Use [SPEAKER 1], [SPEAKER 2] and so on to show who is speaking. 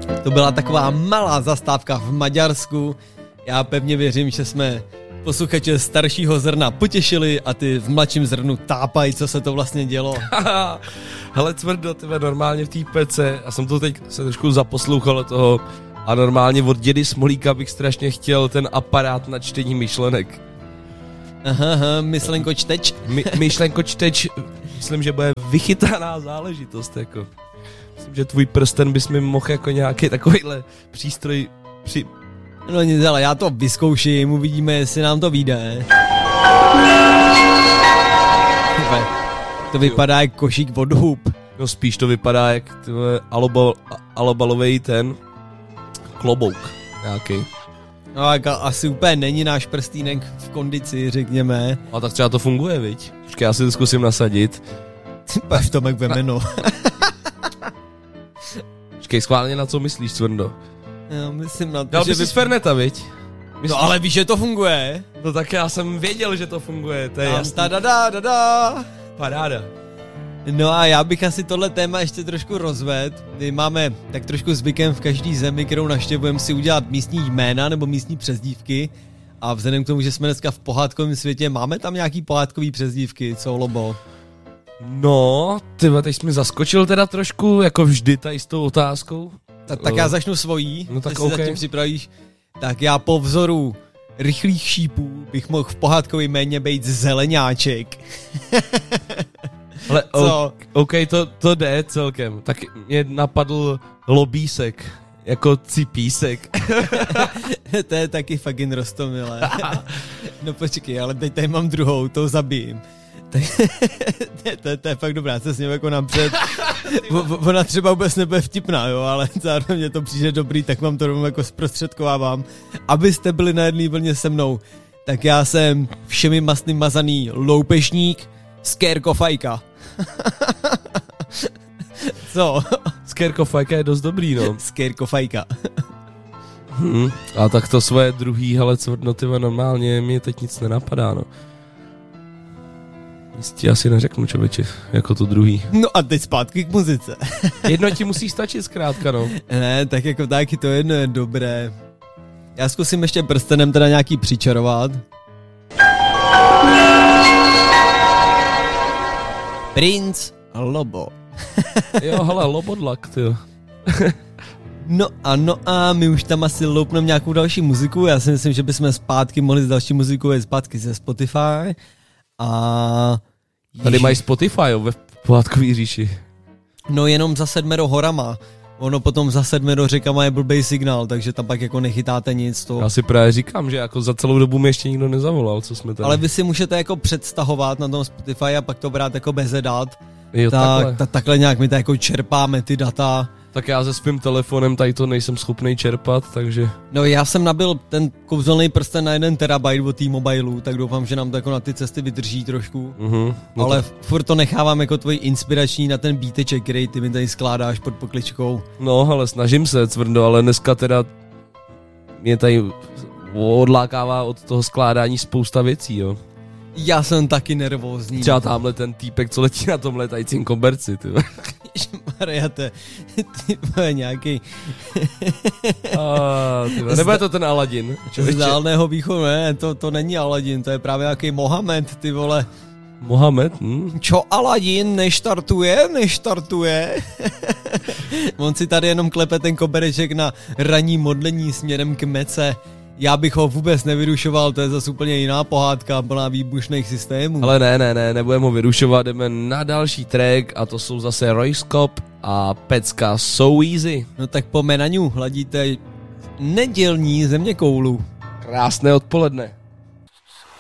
[SPEAKER 1] To byla taková malá zastávka v Maďarsku. Já pevně věřím, že jsme posluchače staršího zrna potěšili a ty v mladším zrnu tápají, co se to vlastně dělo.
[SPEAKER 2] Hele, Cvrdo, tebe normálně v té pece, a jsem to teď se trošku zaposlouchal toho, a normálně od dědy Smolíka bych strašně chtěl ten aparát na čtení myšlenek.
[SPEAKER 1] Aha, myšlenkočteč.
[SPEAKER 2] Myšlenkočteč, myslím, že bude vychytaná záležitost, jako. Myslím, že tvůj prsten bys mi mohl jako nějaký takovýhle přístroj
[SPEAKER 1] No nic, ale já to vyzkouším, uvidíme, jestli nám to vyjde. To vypadá jak košík od hub.
[SPEAKER 2] No spíš to vypadá jak alobalovej ten klobouk nějaký.
[SPEAKER 1] No tak asi úplně není náš prstínek v kondici, řekněme.
[SPEAKER 2] A tak třeba to funguje, viď? Počkej, já si to zkusím nasadit.
[SPEAKER 1] Paž to mek vemeno.
[SPEAKER 2] Počkej, schválně na co myslíš, Cvrndo?
[SPEAKER 1] Já myslím na to,
[SPEAKER 2] dal bys si z Ferneta, viď?
[SPEAKER 1] No ale víš, že to funguje.
[SPEAKER 2] No tak já jsem věděl, že to funguje, to je jasný.
[SPEAKER 1] Ta-da-da-da-da.
[SPEAKER 2] Paráda.
[SPEAKER 1] No a já bych asi tohle téma ještě trošku rozvedl. My máme tak trošku zvykem v každý zemi, kterou navštěvujeme, si udělat místní jména nebo místní přezdívky. A vzhledem k tomu, že jsme dneska v pohádkovém světě, máme tam nějaký pohádkový přezdívky, co, Lobo?
[SPEAKER 2] No, tyhle, teď jsi mi zaskočil teda trošku, jako vždy tady s tou otázkou.
[SPEAKER 1] Tak já začnu svojí,
[SPEAKER 2] no tak
[SPEAKER 1] si zatím připravíš. Tak já po vzoru rychlých šípů bych mohl v pohádkovém jméně být Zeleňáček.
[SPEAKER 2] Ale OK, to jde celkem. Tak mě napadl Lobísek, jako Cipísek.
[SPEAKER 1] To je taky fucking roztomilé. No počkej, ale teď tady mám druhou, to zabijím. To je fakt dobrá, se s ním jako napřed. Ona třeba vůbec nebude vtipná, jo, ale zároveň mě to přijde dobrý, tak vám to rovnou jako zprostředkovávám. Abyste byli na jedné vlně se mnou, tak já jsem všemi mastný mazaný loupešník Skérkofajka. Co?
[SPEAKER 2] Skérkofajka je dost dobrý, no.
[SPEAKER 1] Skérkofajka.
[SPEAKER 2] A tak to svoje druhý, hele, Cvrnotiva, normálně mě teď nic nenapadá, no. Jistě asi neřeknu, člověče, jako to druhý.
[SPEAKER 1] No a teď zpátky k muzice.
[SPEAKER 2] Jedno ti musí stačit zkrátka, no.
[SPEAKER 1] Ne, tak jako taky to jedno je dobré. Já zkusím ještě prstenem teda nějaký přičarovat. Princ Lobo.
[SPEAKER 2] Jo, hele, Lobodlak, tyjo.
[SPEAKER 1] No a my už tam asi loupneme nějakou další muziku. Já si myslím, že bychom zpátky mohli s další muzikou jít zpátky ze Spotify. A...
[SPEAKER 2] Tady mají Spotify, jo, ve pohádkový říši.
[SPEAKER 1] No jenom za 7 horama. Ono potom za 7 řekama je blbej signál, takže tam pak jako nechytáte nic. To...
[SPEAKER 2] Já si právě říkám, že jako za celou dobu mi ještě nikdo nezavolal, co jsme tady.
[SPEAKER 1] Ale vy si můžete jako předstahovat na tom Spotify a pak to brát jako bez dat.
[SPEAKER 2] Jo,
[SPEAKER 1] takhle nějak my to jako čerpáme ty data.
[SPEAKER 2] Tak já se svým telefonem tady to nejsem schopný čerpat, takže...
[SPEAKER 1] No já jsem nabil ten kouzelný prsten na 1 terabajt od T-Mobileu, tak doufám, že nám to jako na ty cesty vydrží trošku.
[SPEAKER 2] No
[SPEAKER 1] ale furt to nechávám jako tvůj inspirační na ten beateček, který ty mi tady skládáš pod pokličkou.
[SPEAKER 2] No ale snažím se, Cvrndo, ale dneska teda mě tady odlákává od toho skládání spousta věcí, jo.
[SPEAKER 1] Já jsem taky nervózní.
[SPEAKER 2] Třeba tamhle ten týpek, co letí na tom letajícím koberci, ty.
[SPEAKER 1] Ježišmarja, ty bude nějaký...
[SPEAKER 2] Nebude to ten Aladin?
[SPEAKER 1] Z Dálného východu, ne, to není Aladin, to je právě nějaký Mohamed, ty vole.
[SPEAKER 2] Mohamed?
[SPEAKER 1] Čo Aladin neštartuje? On si tady jenom klepe ten kobereček na ranní modlení směrem k Mece. Já bych ho vůbec nevyrušoval, to je zase úplně jiná pohádka, plná výbušných systémů.
[SPEAKER 2] Ale ne, nebudeme ho vyrušovat, jdeme na další track a to jsou zase Royce Cop a pecka So Easy.
[SPEAKER 1] No tak po Menaňu hladíte nedělní zeměkoulu.
[SPEAKER 2] Krásné odpoledne.